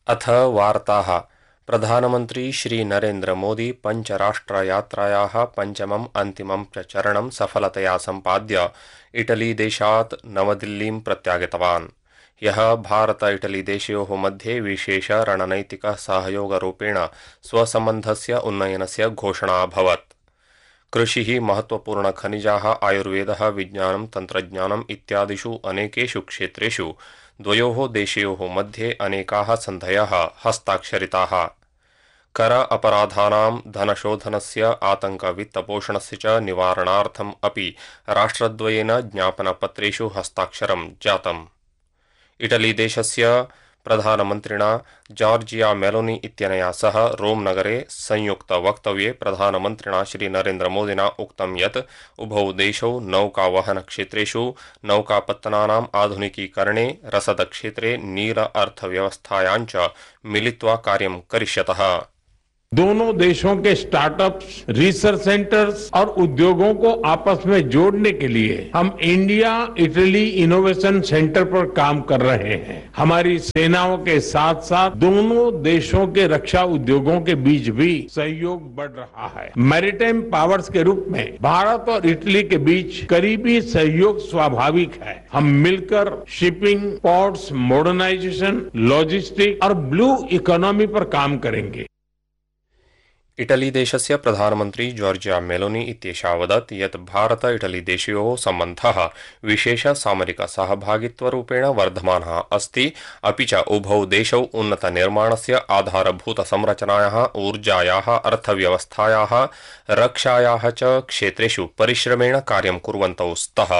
अथ वार्ताः। प्रधानमन्त्री श्री नरेन्द्र मोदी पञ्चराष्ट्रयात्रायाः पञ्चमम् अन्तिमं च चरणं सफलतया सम्पाद्य इटलीदेशात् नवदिल्लीं प्रत्यागतवान्। ह्यः भारत इटलीदेशयोः मध्ये विशेष रणनैतिक सहयोगरूपेण स्वसम्बन्धस्य उन्नयनस्य घोषणा अभवत्। कृषिः, महत्त्वपूर्णखनिजाः, आयुर्वेदः, विज्ञानं, तन्त्रज्ञानम् इत्यादिषु अनेकेषु क्षेत्रेषु द्वयोः देशयोः मध्ये अनेकाः सन्धयः हस्ताक्षरिताः। कर अपराधानां, धनशोधनस्य, आतङ्कवित्तपोषणस्य च निवारणार्थम् अपि राष्ट्रद्वयेन ज्ञापनपत्रेषु हस्ताक्षरं जातम्। इटलीदेशस्य प्रधानमन्त्रिणा जॉर्जिया मेलोनी इत्यनया सह रोम नगरे संयुक्तवक्तव्ये प्रधानमन्त्रिणा श्री नरेन्द्र मोदिना उक्तं यत् उभौ देशौ नौकावहनक्षेत्रेषु नौकापत्तनानाम् आधुनिकीकरणे, रसदक्षेत्रे, नील अर्थव्यवस्थायां च मिलित्वा कार्यं करिष्यतः। दोनों देशों के स्टार्टअप्स, रिसर्च सेंटर्स और उद्योगों को आपस में जोड़ने के लिए हम इंडिया इटली इनोवेशन सेंटर पर काम कर रहे हैं। हमारी सेनाओं के साथ साथ दोनों देशों के रक्षा उद्योगों के बीच भी सहयोग बढ़ रहा है। मैरीटाइम पावर्स के रूप में भारत और इटली के बीच करीबी सहयोग स्वाभाविक है। हम मिलकर शिपिंग, पोर्ट्स, मॉडर्नाइजेशन, लॉजिस्टिक और ब्लू इकोनॉमी पर काम करेंगे। इटलीदेशस्य प्रधानमन्त्री जॉर्जिया मेलोनी इत्येषा अवदत् यत् भारत इटलीदेशयोः सम्बन्धः विशेष सामरिक सहभागित्वरूपेण वर्धमानः अस्ति, अपि च उभौ देशौ उन्नतनिर्माणस्य, आधारभूतसंरचनायाः, ऊर्जायाः, अर्थव्यवस्थायाः, रक्षायाः च क्षेत्रेषु परिश्रमेण कार्यं कुर्वन्तौ स्तः।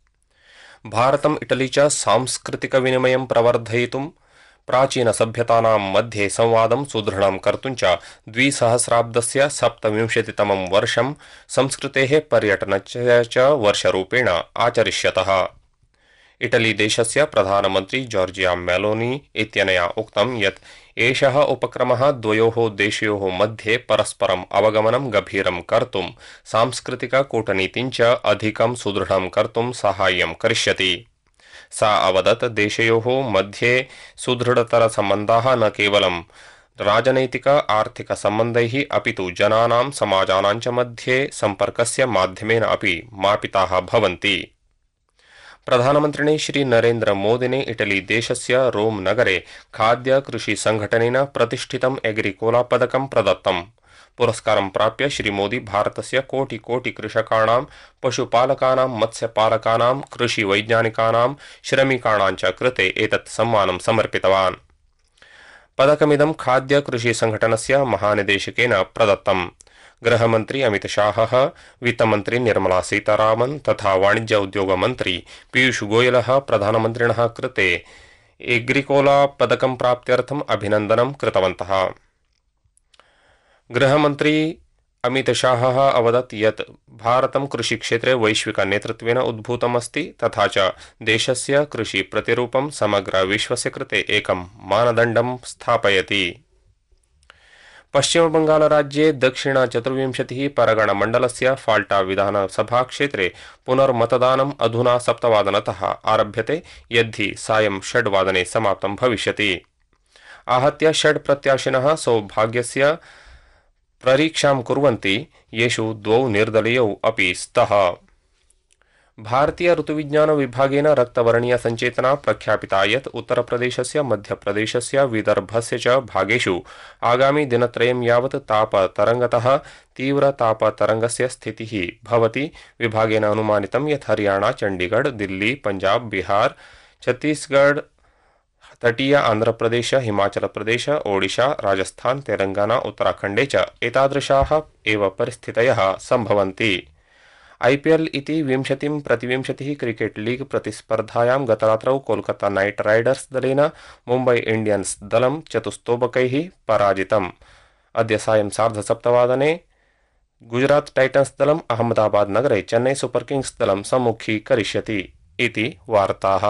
भारतम् इटली च सांस्कृतिकविनिमयं प्रवर्धयितुं, प्राचीनसभ्यतानां मध्ये संवादं सुदृढं कर्तुं च 2000 सप्तविंशतितमं वर्षं संस्कृतेः पर्यटनस्य च वर्षरूपेण आचरिष्यतः। इटलीदेशस्य प्रधानमन्त्री जॉर्जिया मेलोनी इत्यनया उक्तं यत् एषः उपक्रमः द्वयोः देशयोः मध्ये परस्परम् अवगमनं गभीरं कर्तुं, सांस्कृतिककूटनीतिं च अधिकं सुदृढं कर्तुं साहाय्यं करिष्यति। सा अवदत् देशयोः मध्ये सुदृढतरसम्बन्धाः न केवलं राजनैतिक आर्थिक सम्बन्धैः अपितु जनानां, समाजानां च मध्ये सम्पर्कस्य माध्यमेन अपि मापिताः भवन्ति। प्रधानमन्त्रिणे श्री नरेन्द्र मोदिने इटली देशस्य रोम नगरे खाद्य कृषि संघटनेन प्रतिष्ठितम् एग्रिकोला पदकं प्रदत्तम्। पुरस्कारं प्राप्य श्री मोदी भारतस्य कोटि कृषकाणां, पशुपालकानां, मत्स्यपालकानां, कृषिवैज्ञानिकानां, श्रमिकाणां च कृते एतत् सम्मानं समर्पितवान्। पदकमिदं खाद्य कृषि संघटनस्य महानिदेशकेन प्रदत्तम्। गृहमन्त्री अमित शाहः, वित्तमन्त्री निर्मला सीतारामन् तथा वाणिज्य उद्योग मन्त्री पीयूष गोयलः प्रधानमन्त्रिणः कृते एग्रिकोला पदकं प्राप्त्यर्थम् अभिनन्दनं कृतवन्तः। गृहमन्त्री अमित शाहः अवदत् यत् भारतं कृषिक्षेत्रे वैश्विकनेतृत्वेन उद्भूतमस्ति, तथा च देशस्य कृषिप्रतिरूपं समग्र विश्वस्य कृते एकं मानदण्डं स्थापयति। पश्चिमबंगालराज्ये दक्षिण 24 परगणमण्डलस्य फाल्टा विधानसभाक्षेत्रे पुनर्मतदानम् अधुना 7 आरभ्यते, यद्धि सायं 6 समाप्तं भविष्यति। आहत्य 6 प्रत्याशिनः सौभाग्यस्य परीक्षां कुर्वन्ति, येषु 2 निर्दलीयौ अपि स्तः। भारतीय ऋतुविज्ञान विभागेन रक्तवर्णीय संचेतना प्रख्यापिता यत् उत्तरप्रदेशस्य, मध्यप्रदेशस्य, विदर्भस्य च भागेषु आगामि दिनत्रयं यावत् तापतरंगतः तीव्रतापतरंगस्य स्थितिः भवति। विभागेन अनुमानितं यत् हरियाणा, चण्डीगढ़, दिल्ली, पंजाब, बिहार, छत्तीसगढ़, तटीय आंध्रप्रदेश, हिमाचल प्रदेश, ओडिशा, राजस्थान, तेलंगाना, उत्तराखण्डे च एतादृशाः एव परिस्थितयः सम्भवन्ति। आईपीएल इति 20-20 क्रिकेट लीग प्रतिस्पर्धायां गतरात्रौ कोलकाता नाइट राइडर्स दलेन मुम्बई इंडियन्स दलं चतुस्तोबकैः पराजितम्। अद्य सायं 7:30 गुजरात टाइटन्स दलम् अहमदाबाद नगरे चेन्नई सुपर किंग्स दलं सम्मुखीकरिष्यति इति वार्ताः।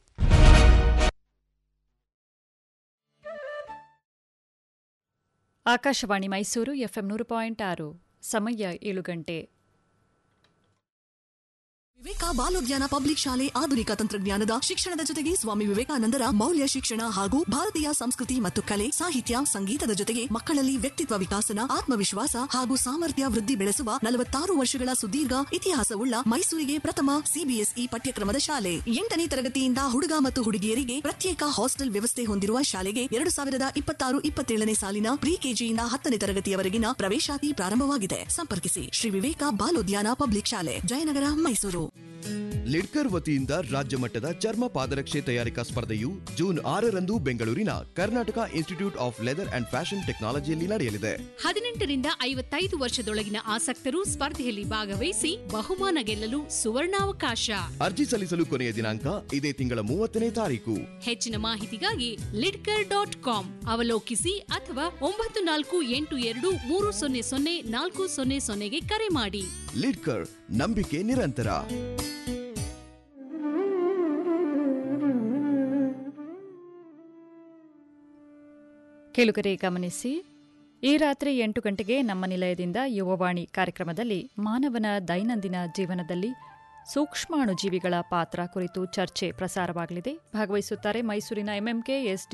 ಆಕಾಶವಾಣಿ ಮೈಸೂರು ಎಫ್ಎಂ 100.6 ಸಮಯ 7 ಗಂಟೆ. ವಿವೇಕ ಬಾಲೋದ್ಯಾನ ಪಬ್ಲಿಕ್ ಶಾಲೆ ಆಧುನಿಕ ತಂತ್ರಜ್ಞಾನದ ಶಿಕ್ಷಣದ ಜೊತೆಗೆ ಸ್ವಾಮಿ ವಿವೇಕಾನಂದರ ಮೌಲ್ಯ ಶಿಕ್ಷಣ ಹಾಗೂ ಭಾರತೀಯ ಸಂಸ್ಕೃತಿ ಮತ್ತು ಕಲೆ, ಸಾಹಿತ್ಯ, ಸಂಗೀತದ ಜೊತೆಗೆ ಮಕ್ಕಳಲ್ಲಿ ವ್ಯಕ್ತಿತ್ವ ವಿಕಾಸನ, ಆತ್ಮವಿಶ್ವಾಸ ಹಾಗೂ ಸಾಮರ್ಥ್ಯ ವೃದ್ಧಿ ಬೆಳೆಸುವ 46 ವರ್ಷಗಳ ಸುದೀರ್ಘ ಇತಿಹಾಸವುಳ್ಳ ಮೈಸೂರಿಗೆ ಪ್ರಥಮ ಸಿಬಿಎಸ್ಇ ಪಠ್ಯಕ್ರಮದ ಶಾಲೆ. 8ನೇ ತರಗತಿಯಿಂದ ಹುಡುಗ ಮತ್ತು ಹುಡುಗಿಯರಿಗೆ ಪ್ರತ್ಯೇಕ ಹಾಸ್ಟೆಲ್ ವ್ಯವಸ್ಥೆ ಹೊಂದಿರುವ ಶಾಲೆಗೆ 2026-27ನೇ ಸಾಲಿನ ಪ್ರಿ ಕೆಜಿಯಿಂದ 10ನೇ ತರಗತಿಯವರೆಗಿನ ಪ್ರವೇಶಾತಿ ಪ್ರಾರಂಭವಾಗಿದೆ. ಸಂಪರ್ಕಿಸಿ ಶ್ರೀ ವಿವೇಕ ಬಾಲೋದ್ಯಾನ ಪಬ್ಲಿಕ್ ಶಾಲೆ, ಜಯನಗರ, ಮೈಸೂರು. ಲಿಡ್ಕರ್ ವತಿಯಿಂದ ರಾಜ್ಯ ಮಟ್ಟದ ಚರ್ಮ ಪಾದರಕ್ಷೆ ತಯಾರಿಕಾ ಸ್ಪರ್ಧೆಯು ಜೂನ್ 6ರಂದು ಬೆಂಗಳೂರಿನ Karnataka institute of leather and fashion ಟೆಕ್ನಾಲಜಿಯಲ್ಲಿ ನಡೆಯಲಿದೆ. 18ರಿಂದ 55 ವರ್ಷದೊಳಗಿನ ಆಸಕ್ತರು ಸ್ಪರ್ಧೆಯಲ್ಲಿ ಭಾಗವಹಿಸಿ ಬಹುಮಾನ ಗೆಲ್ಲಲು ಸುವರ್ಣಾವಕಾಶ. ಅರ್ಜಿ ಸಲ್ಲಿಸಲು ಕೊನೆಯ ದಿನಾಂಕ ಇದೇ ತಿಂಗಳ 30ನೇ ತಾರೀಕು. ಹೆಚ್ಚಿನ ಮಾಹಿತಿಗಾಗಿ lidker.com ಅವಲೋಕಿಸಿ ಅಥವಾ 9482300400ಗೆ ಕರೆ ಮಾಡಿ. ಲಿಡ್ಕರ್, ನಂಬಿಕೆ ನಿರಂತರ. ಕೇಳುಗರೆ ಗಮನಿಸಿ, ಈ ರಾತ್ರಿ 8 ಗಂಟೆಗೆ ನಮ್ಮ ನಿಲಯದಿಂದ ಯುವವಾಣಿ ಕಾರ್ಯಕ್ರಮದಲ್ಲಿ ಮಾನವನ ದೈನಂದಿನ ಜೀವನದಲ್ಲಿ ಸೂಕ್ಷ್ಮಾಣುಜೀವಿಗಳ ಪಾತ್ರ ಕುರಿತು ಚರ್ಚೆ ಪ್ರಸಾರವಾಗಲಿದೆ. ಭಾಗವಹಿಸುತ್ತಾರೆ ಮೈಸೂರಿನ ಎಂಎಂಕೆ ಎಸ್ಡಿ